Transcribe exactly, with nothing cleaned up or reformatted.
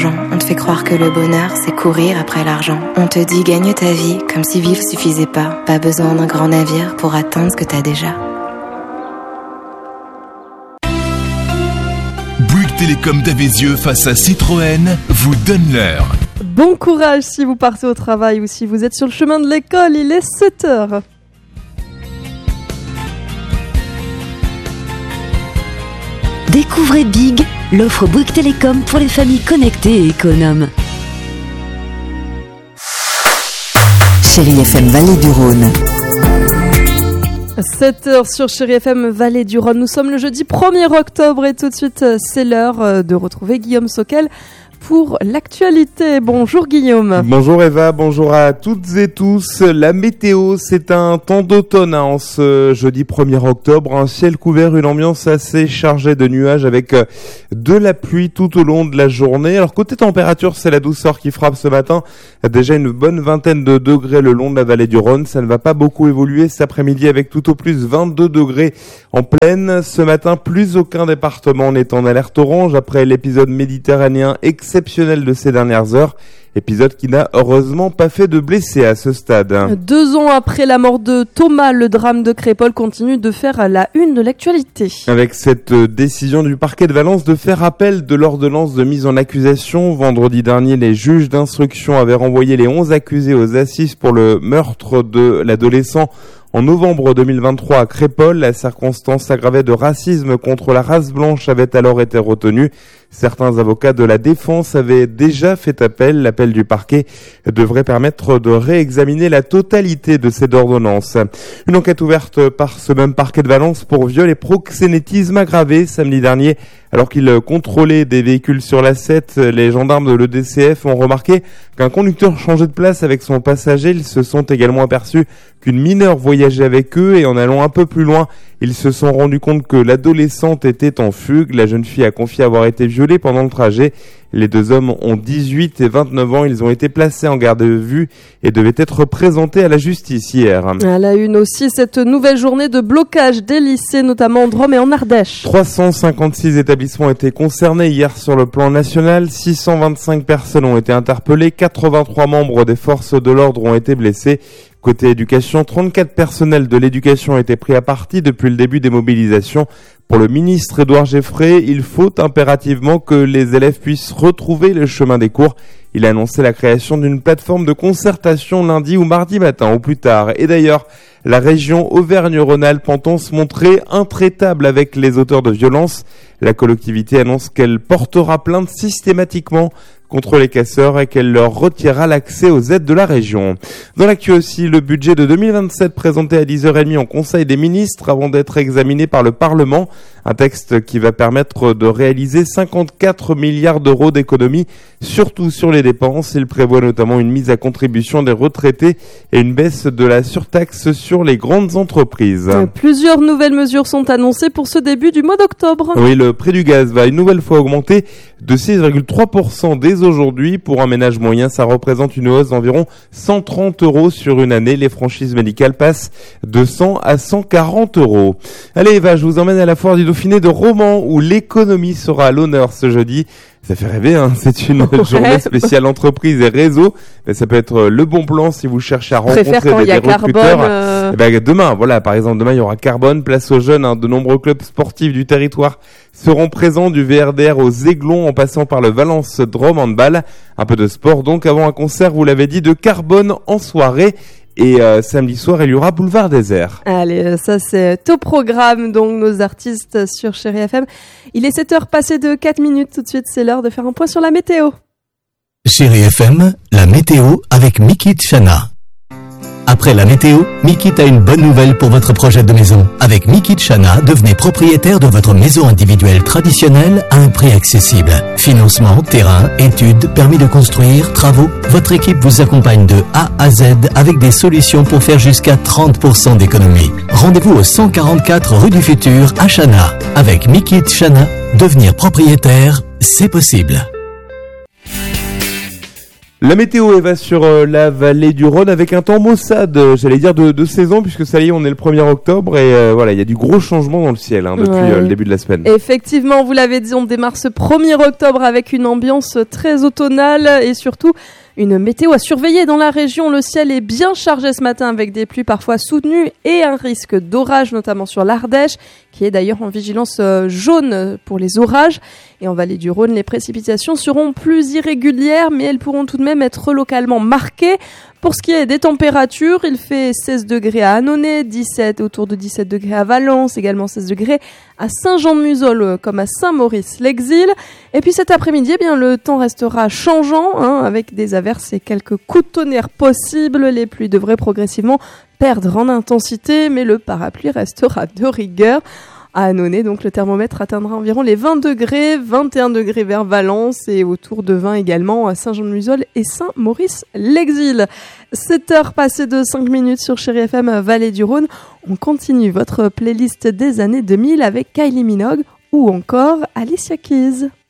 l'argent. On te fait croire que le bonheur, c'est courir après l'argent. On te dit gagne ta vie, comme si vivre suffisait pas. Pas besoin d'un grand navire pour atteindre ce que t'as déjà. Bouygues Télécom d'Avézieux face à Citroën vous donne l'heure. Bon courage si vous partez au travail ou si vous êtes sur le chemin de l'école, il est sept heures. Découvrez Big, l'offre Bouygues Télécom pour les familles connectées et économes. Chérie F M Vallée du Rhône. sept heures sur Chérie F M Vallée du Rhône. Nous sommes le jeudi premier octobre et tout de suite, c'est l'heure de retrouver Guillaume Soquel pour l'actualité. Bonjour Guillaume. Bonjour Eva, bonjour à toutes et tous. La météo, c'est un temps d'automne hein, en ce jeudi premier octobre. Un ciel couvert, une ambiance assez chargée de nuages avec de la pluie tout au long de la journée. Alors côté température, c'est la douceur qui frappe ce matin. Déjà une bonne vingtaine de degrés le long de la vallée du Rhône. Ça ne va pas beaucoup évoluer cet après-midi avec tout au plus vingt-deux degrés en plaine. Ce matin, plus aucun département n'est en alerte orange après l'épisode méditerranéen exceptionnel de ces dernières heures. Épisode qui n'a heureusement pas fait de blessés à ce stade. Deux ans après la mort de Thomas, le drame de Crépol continue de faire la une de l'actualité. Avec cette décision du parquet de Valence de faire appel de l'ordonnance de mise en accusation, vendredi dernier, les juges d'instruction avaient renvoyé les onze accusés aux assises pour le meurtre de l'adolescent en novembre deux mille vingt-trois à Crépol. La circonstance aggravée de racisme contre la race blanche avait alors été retenue. Certains avocats de la défense avaient déjà fait appel. L'appel du parquet devrait permettre de réexaminer la totalité de cette ordonnance. Une enquête ouverte par ce même parquet de Valence pour viol et proxénétisme aggravé samedi dernier. Alors qu'ils contrôlaient des véhicules sur l'A sept, les gendarmes de l'E D C F ont remarqué qu'un conducteur changeait de place avec son passager. Ils se sont également aperçus qu'une mineure voyageait avec eux et en allant un peu plus loin, ils se sont rendus compte que l'adolescente était en fugue. La jeune fille a confié avoir été violée pendant le trajet. Les deux hommes ont dix-huit et vingt-neuf ans. Ils ont été placés en garde à vue et devaient être présentés à la justice hier. À la une aussi, cette nouvelle journée de blocage des lycées, notamment en Drôme et en Ardèche. trois cent cinquante-six établissements étaient concernés hier sur le plan national. six cent vingt-cinq personnes ont été interpellées. quatre-vingt-trois membres des forces de l'ordre ont été blessés. Côté éducation, trente-quatre personnels de l'éducation ont été pris à partie depuis le début des mobilisations. Pour le ministre Édouard Geffray, il faut impérativement que les élèves puissent retrouver le chemin des cours. Il a annoncé la création d'une plateforme de concertation lundi ou mardi matin au plus tard. Et d'ailleurs, la région Auvergne-Rhône-Alpes entend se montrer intraitable avec les auteurs de violences. La collectivité annonce qu'elle portera plainte systématiquement contre les casseurs et qu'elle leur retirera l'accès aux aides de la région. Dans l'actu aussi, le budget de deux mille vingt-sept présenté à dix heures trente en Conseil des ministres avant d'être examiné par le Parlement. Un texte qui va permettre de réaliser cinquante-quatre milliards d'euros d'économies, surtout sur les dépenses. Il prévoit notamment une mise à contribution des retraités et une baisse de la surtaxe sur les grandes entreprises. Plusieurs nouvelles mesures sont annoncées pour ce début du mois d'octobre. Oui, le prix du gaz va une nouvelle fois augmenter de six virgule trois pour cent dès aujourd'hui. Pour un ménage moyen, ça représente une hausse d'environ cent trente euros sur une année. Les franchises médicales passent de cent à cent quarante euros. Allez Eva, je vous emmène à la foire du Dauphiné de Romans où l'économie sera à l'honneur ce jeudi. Ça fait rêver, hein. C'est une ouais. journée spéciale entreprise et réseau. Mais ça peut être le bon plan si vous cherchez à rencontrer des, des recruteurs. Euh... Et ben, demain, voilà, par exemple, demain, il y aura Carbone, place aux jeunes. Hein. De nombreux clubs sportifs du territoire seront présents, du V R D R aux Aiglons en passant par le Valence Drôme Handball. Un peu de sport donc avant un concert, vous l'avez dit, de Carbone en soirée. Et euh, samedi soir, il y aura Boulevard Désert. Allez, ça c'est au programme, donc nos artistes sur Chérie F M. Il est sept heures passées de quatre minutes, tout de suite c'est l'heure de faire un point sur la météo. Chérie F M, la météo avec Mikit Chana. Après la météo, Mikit a une bonne nouvelle pour votre projet de maison. Avec Mikit Chana, devenez propriétaire de votre maison individuelle traditionnelle à un prix accessible. Financement, terrain, études, permis de construire, travaux. Votre équipe vous accompagne de A à Z avec des solutions pour faire jusqu'à trente pour cent d'économie. Rendez-vous au cent quarante-quatre rue du Futur à Chana. Avec Mikit Chana, devenir propriétaire, c'est possible. La météo, Eva, sur euh, la vallée du Rhône avec un temps maussade, euh, j'allais dire de, de saison, puisque ça y est, on est le premier octobre et euh, voilà, il y a du gros changement dans le ciel hein, depuis ouais. euh, le début de la semaine. Effectivement, vous l'avez dit, on démarre ce premier octobre avec une ambiance très automnale et surtout une météo à surveiller dans la région. Le ciel est bien chargé ce matin avec des pluies parfois soutenues et un risque d'orage, notamment sur l'Ardèche, qui est d'ailleurs en vigilance jaune pour les orages. Et en vallée du Rhône, les précipitations seront plus irrégulières, mais elles pourront tout de même être localement marquées. Pour ce qui est des températures, il fait seize degrés à Annonay, dix-sept, autour de dix-sept degrés à Valence, également seize degrés à Saint-Jean-de-Museaule, comme à Saint-Maurice-l'Exil. Et puis cet après-midi, eh bien, le temps restera changeant, hein, avec des averses et quelques coups de tonnerre possibles. Les pluies devraient progressivement perdre en intensité, mais le parapluie restera de rigueur. À Annonay, donc le thermomètre atteindra environ les vingt degrés, vingt et un degrés vers Valence et autour de vingt également à Saint-Jean-de-Museaule et Saint-Maurice-l'Exil. sept heures passées de cinq minutes sur Chérie F M Vallée du Rhône. On continue votre playlist des années deux mille avec Kylie Minogue ou encore Alicia Keys.